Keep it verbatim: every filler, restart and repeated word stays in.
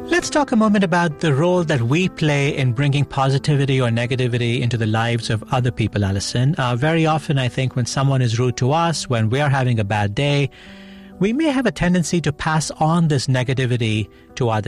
Let's talk a moment about the role that we play in bringing positivity or negativity into the lives of other people, Alison. Uh, very often, I think, when someone is rude to us, when we're having a bad day, we may have a tendency to pass on this negativity to others.